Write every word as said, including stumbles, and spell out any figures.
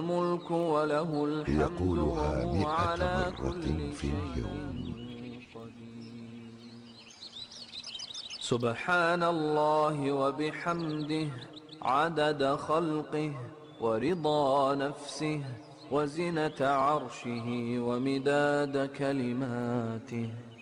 الملك وله الحمد يقولها وهو مئة على مرة كل في اليوم. شيء قدير. سبحان الله وبحمده عدد خلقه ورضا نفسه وزنة عرشه ومداد كلماته.